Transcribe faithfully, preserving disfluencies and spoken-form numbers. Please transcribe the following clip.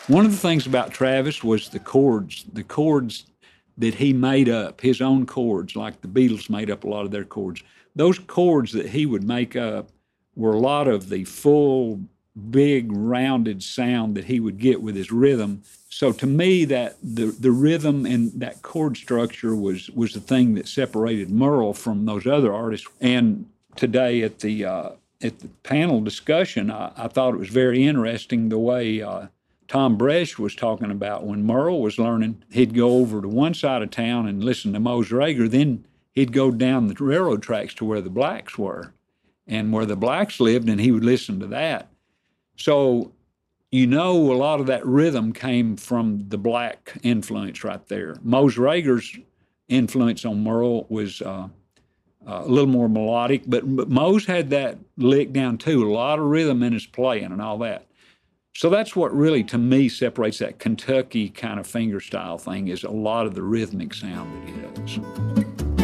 One of the things about Travis was the chords, the chords that he made up, his own chords, like the Beatles made up a lot of their chords. Those chords that he would make up were a lot of the full, big, rounded sound that he would get with his rhythm. So to me, that the, the rhythm and that chord structure was was the thing that separated Merle from those other artists. And today at the uh, at the panel discussion, I, I thought it was very interesting the way uh, Tom Bresch was talking about when Merle was learning. He'd go over to one side of town and listen to Mose Rager, then he'd go down the railroad tracks to where the blacks were and where the blacks lived, and he would listen to that. So, you know, a lot of that rhythm came from the black influence right there. Mose Rager's influence on Merle was uh, uh, a little more melodic, but, but Mose had that lick down too, a lot of rhythm in his playing and all that. So that's what really, to me, separates that Kentucky kind of fingerstyle thing, is a lot of the rhythmic sound that he has.